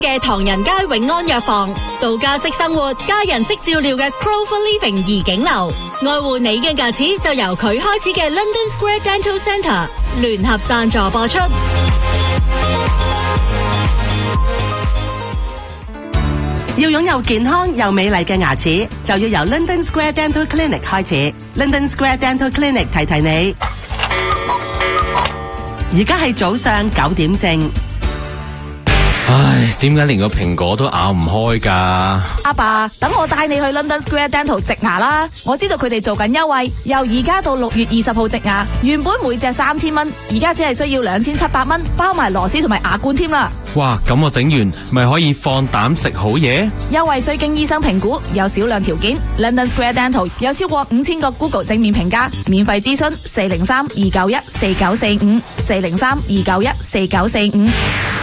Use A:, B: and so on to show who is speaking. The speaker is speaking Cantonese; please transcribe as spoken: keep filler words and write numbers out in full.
A: 嘅唐人街永安藥房，度假式生活，家人式照料嘅 Clover Living 怡景樓，愛護你嘅牙齒就由佢開始嘅 London Square Dental Centre 聯合贊助播出。
B: 要擁有健康又美麗嘅牙齒，就要由 London Square Dental Clinic 開始。London Square Dental Clinic 提提你，而家係早上九點正。
C: 唉，點解連個蘋果都咬唔開㗎？
D: 阿爸，等我帶你去 London Square Dental 植牙啦！我知道佢哋做緊優惠，由而家到六月二十號植牙，原本每隻三千蚊，而家只係需要兩千七百蚊，包埋螺絲同埋牙冠添啦！
C: 哇，咁我整完咪可以放膽食好嘢？
D: 優惠需經醫生評估，有少量條件。London Square Dental 有超過五千個 Google 正面評價，免費諮詢四零三二九一四九四五四零三二九一四九四五。